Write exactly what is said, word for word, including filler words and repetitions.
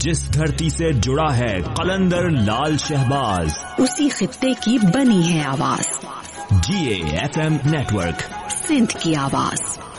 जिस धरती से जुड़ा है कलंदर लाल शहबाज, उसी खित्ते की बनी है आवाज। जी A F M network, Sindh की आवाज।